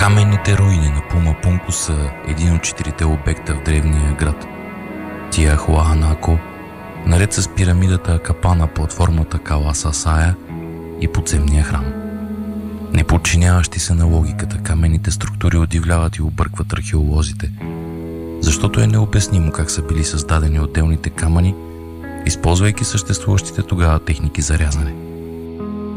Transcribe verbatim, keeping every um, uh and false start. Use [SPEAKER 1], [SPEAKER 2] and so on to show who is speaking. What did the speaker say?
[SPEAKER 1] Каменните руини на Пума Пунко са един от четирите обекта в древния град. Тиахуанако, наред с пирамидата Акапана, платформата Каласасая и подземния храм. Неподчиняващи се на логиката, каменните структури удивляват и объркват археолозите, защото е необяснимо как са били създадени отделните камъни, използвайки съществуващите тогава техники за рязане.